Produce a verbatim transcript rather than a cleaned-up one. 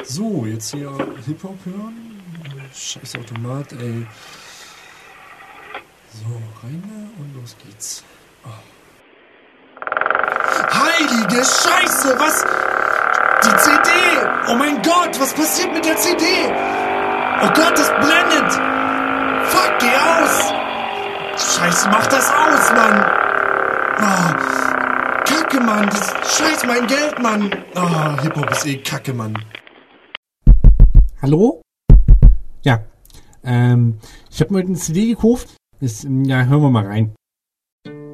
So, jetzt hier Hip-Hop hören. Scheiß Automat, ey. So, rein und los geht's. Oh. Heilige Scheiße, was? Die C D! Oh mein Gott, was passiert mit der C D? Oh Gott, das blendet! Fuck, geh aus! Scheiße, mach das aus, Mann! Oh, Kacke, Mann! Das, scheiß mein Geld, Mann! Oh, Hip-Hop ist eh Kacke, Mann. Hallo? Ja, ähm, ich habe mir heute eine C D gekauft. Ist, ja, hören wir mal rein.